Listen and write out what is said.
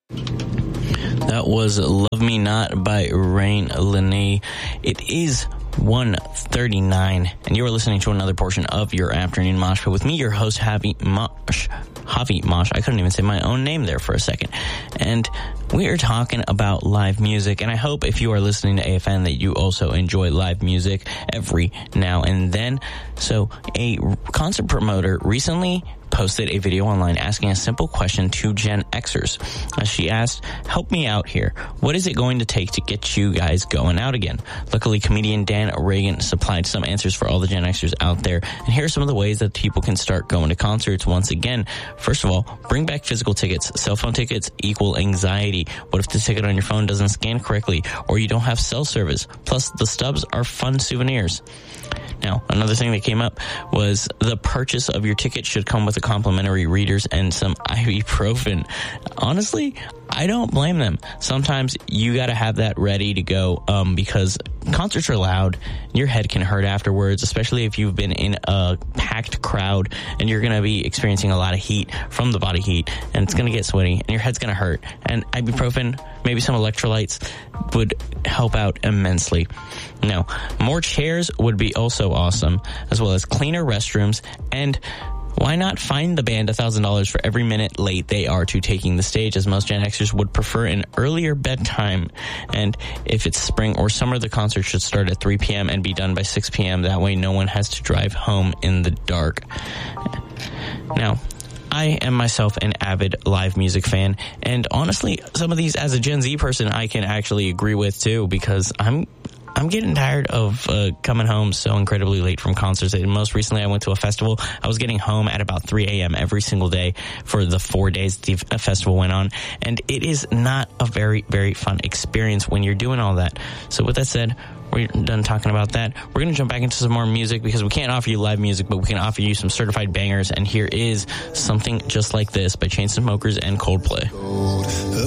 That was Love Me Not by Rain Lene. It is 1:39, and you are listening to another portion of your afternoon mosh pit with me, your host, Javi Mosh. I couldn't even say my own name there for a second. And we are talking about live music, and I hope if you are listening to AFN that you also enjoy live music every now and then. So a concert promoter recently posted a video online asking a simple question to Gen Xers. She asked, "Help me out here. What is it going to take to get you guys going out again?" Luckily, comedian Dan Reagan supplied some answers for all the Gen Xers out there. And here are some of the ways that people can start going to concerts once again. First of all, bring back physical tickets. Cell phone tickets equal anxiety. What if the ticket on your phone doesn't scan correctly, or you don't have cell service? Plus, the stubs are fun souvenirs. Now, another thing that came up was the purchase of your ticket should come with a complimentary readers and some ibuprofen. Honestly, I don't blame them. Sometimes you got to have that ready to go because concerts are loud. Your head can hurt afterwards, especially if you've been in a packed crowd and you're going to be experiencing a lot of heat from the body heat, and it's going to get sweaty and your head's going to hurt. And ibuprofen, maybe some electrolytes would help out immensely. Now, more chairs would be also awesome, as well as cleaner restrooms, and why not find the band $1,000 for every minute late they are to taking the stage, as most Gen Xers would prefer an earlier bedtime. And if it's spring or summer, the concert should start at 3 p.m. and be done by 6 p.m. That way no one has to drive home in the dark. Now, I am myself an avid live music fan, and honestly, some of these as a Gen Z person I can actually agree with too, because I'm getting tired of coming home so incredibly late from concerts. And most recently, I went to a festival. I was getting home at about 3 a.m. every single day for the 4 days the festival went on. And it is not a very, very fun experience when you're doing all that. So with that said, we're done talking about that. We're going to jump back into some more music because we can't offer you live music, but we can offer you some certified bangers. And here is Something Just Like This by Chainsmokers and Coldplay.